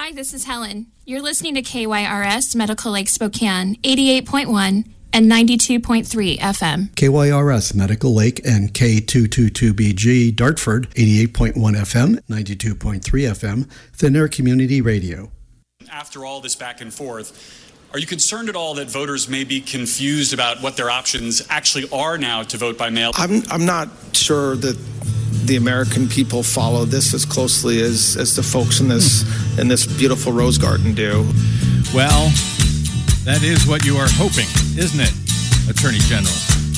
Hi, this is Helen. You're listening to KYRS Medical Lake Spokane, 88.1 and 92.3 FM. KYRS Medical Lake and K222BG Dartford, 88.1 FM, 92.3 FM, Thin Air Community Radio. After all this back and forth, are you concerned at all that voters may be confused about what their options actually are now to vote by mail? I'm not sure that the American people follow this as closely as the folks in this beautiful rose garden do. Well, that is what you are hoping, isn't it, Attorney General?